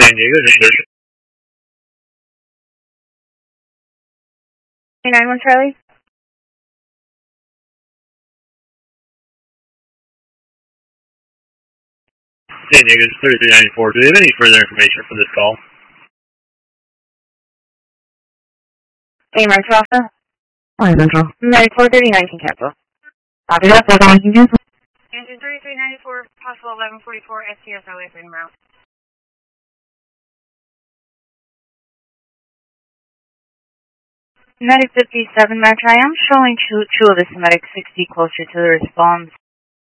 San Diego, San 391 Charlie. San Diego, 3394. Do you have any further information for this call? AMR Alpha. Hi, Central. Medic 439 can cancel. Copy that, 439 can cancel. Engine 3394, possible 1144, STS away from route. Medic 57, Metro, I am showing two of the Medic 60 closer to the response.